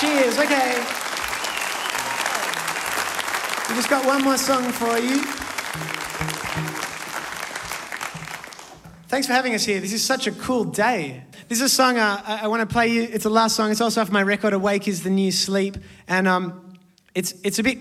Cheers, okay. We just got one more song for you. Thanks for having us here. This is such a cool day. This is a song I want to play you. It's the last song. It's also off my record, Awake is the New Sleep. And it's a bit